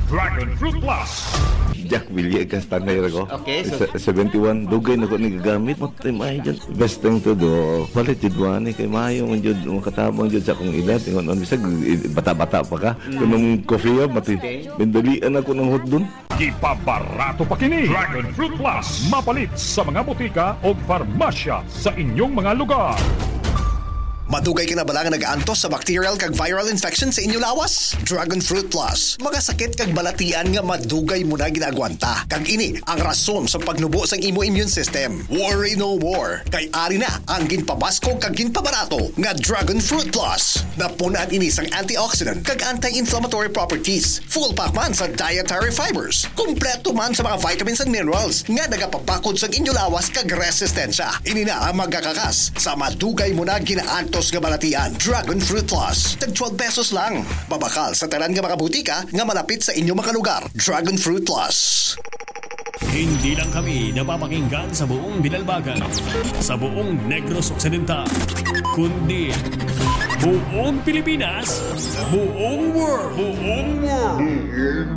Dragon Fruit Plus. Jack Villiers kastanay ko. Okay, so- 71 dugay na ko ni gagamit mo tay may jud. Best thing to do. Palit jud wani kay maayo man jud makatabang jud sa akong edad ingon on bisag bata-bata pa ka. Kunong coffee mati. Bindalian ako ng hotdon. Ipabarato pa kini. Dragon Fruit Plus. Mapalit sa mga botika o farmasya sa inyong mga lugar. Madugay ka na bala nga nag-antos sa bacterial kag viral infection sa inyo lawas? Dragon Fruit Plus. Mga sakit kag balatian nga madugay mo na ginagwanta. Kag ini ang rason sa pagnubo sang imo immune system. Worry no more. Kay ari na ang ginpabasko kag ginpabarato nga Dragon Fruit Plus. Napunan ini sang antioxidant kag anti-inflammatory properties. Full pack man sa dietary fibers. Kompleto man sa mga vitamins and minerals nga nagapabakod sa inyo lawas kag resistensya. Ini na ang magkakakas sa madugay mo na ginaantos nga balatian. Dragon Fruit Plus. Tag 12 pesos lang. Babakal sa tanan nga mga butika nga malapit sa inyo mga lugar. Dragon Fruit Plus. Hindi lang kami napapakinggan sa buong Binalbagan, sa buong Negros Occidental, kundi buong Pilipinas, buong world.